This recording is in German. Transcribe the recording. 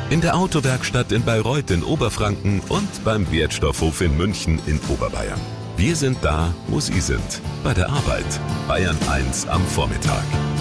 in der Autowerkstatt in Bayreuth in Oberfranken und beim Wertstoffhof in München in Oberbayern. Wir sind da, wo Sie sind. Bei der Arbeit. Bayern 1 am Vormittag.